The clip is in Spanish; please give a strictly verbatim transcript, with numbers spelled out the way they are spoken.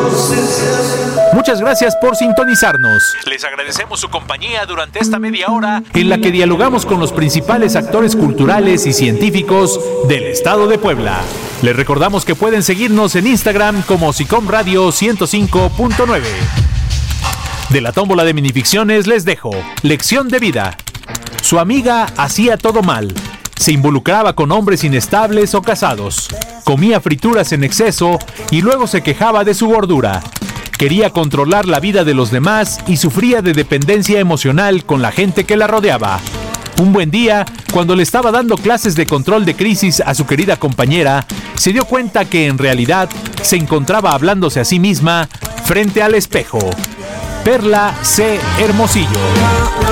Muchas gracias por sintonizarnos. Les agradecemos su compañía durante esta media hora en la que dialogamos con los principales actores culturales y científicos del estado de Puebla. Les recordamos que pueden seguirnos en Instagram como SICOM Radio ciento cinco punto nueve. De la tómbola de minificciones les dejo Lección de Vida. Su amiga hacía todo mal. Se involucraba con hombres inestables o casados. Comía frituras en exceso y luego se quejaba de su gordura. Quería controlar la vida de los demás y sufría de dependencia emocional con la gente que la rodeaba. Un buen día, cuando le estaba dando clases de control de crisis a su querida compañera, se dio cuenta que en realidad se encontraba hablándose a sí misma frente al espejo. Perla C. Hermosillo.